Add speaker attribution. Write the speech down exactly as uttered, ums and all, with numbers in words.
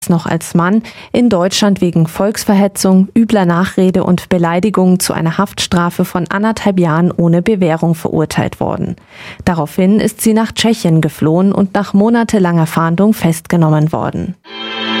Speaker 1: noch als Mann in Deutschland wegen Volksverhetzung, übler Nachrede und Beleidigung zu einer Haftstrafe von anderthalb Jahren ohne Bewährung verurteilt worden. Daraufhin ist sie nach Tschechien geflohen und nach monatelanger Fahndung festgenommen worden.